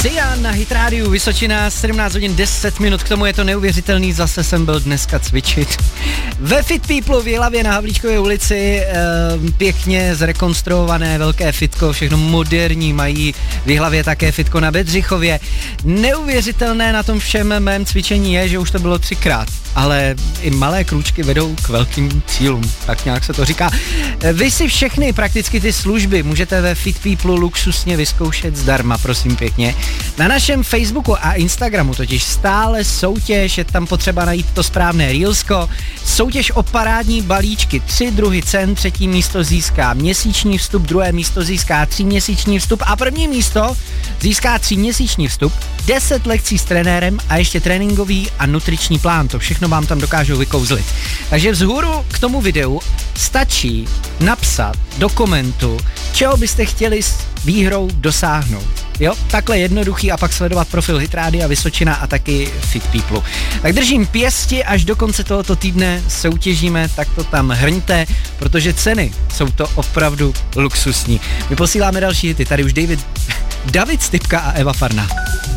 Sia na Hit Rádiu Vysočina, 17 hodin 10 minut, k tomu je to neuvěřitelný, zase jsem byl dneska cvičit. Ve Fit People v Jihlavě na Havlíčkově ulici, pěkně zrekonstruované velké fitko, všechno moderní, mají v Jihlavě také fitko na Bedřichově. Neuvěřitelné na tom všem mém cvičení je, že už to bylo 3krát, ale i malé krůčky vedou k velkým cílům, tak nějak se to říká. Vy si všechny prakticky ty služby můžete ve Fit People luxusně vyzkoušet zdarma, prosím pěkně. Na našem Facebooku a Instagramu totiž stále soutěž, je tam potřeba najít to správné reelsko, soutěž o parádní balíčky, 3 druhy cen, 3. místo získá měsíční vstup, 2. místo získá 3měsíční vstup a 1. místo získá 3měsíční vstup, 10 lekcí s trenérem a ještě tréninkový a nutriční plán, to všechno vám tam dokážou vykouzlit. Takže vzhůru k tomu videu stačí napsat do komentu, čeho byste chtěli s výhrou dosáhnout. Jo, takhle jednoduchý a pak sledovat profil Hit Rádia Vysočina a taky Fit People. Tak držím pěsti, až do konce tohoto týdne soutěžíme, tak to tam hrňte, protože ceny jsou to opravdu luxusní. My posíláme další hity, tady už David Stipka a Eva Farná.